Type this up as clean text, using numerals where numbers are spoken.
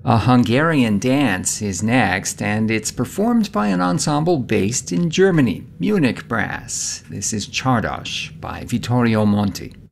A Hungarian dance is next, and it's performed by an ensemble based in Germany, Munich Brass. This is Csárdás by Vittorio Monti.